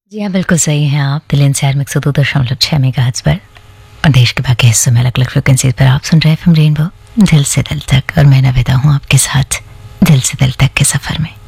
जी हाँ, बिल्कुल सही हैं आप। दिल एनसीआर में 102.6 मेगाहर्ट्ज़ पर और देश के बाकी हिस्सों में अलग अलग फ्रिक्वेंसीज पर आप सुन रहे एफएम रेनबो दिल से दिल तक। और मैं नवेदा हूँ आपके साथ दिल से दिल तक के सफ़र में।